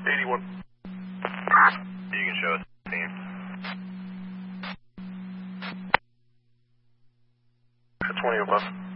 81. You can show us the team. 20 above.